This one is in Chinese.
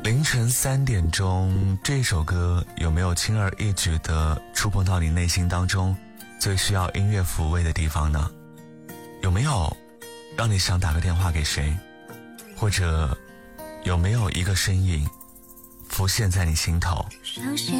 凌晨3点钟，这首歌有没有轻而易举地触碰到你内心当中最需要音乐抚慰的地方呢？有没有让你想打个电话给谁？或者有没有一个身影浮现在你心头？ 熟悉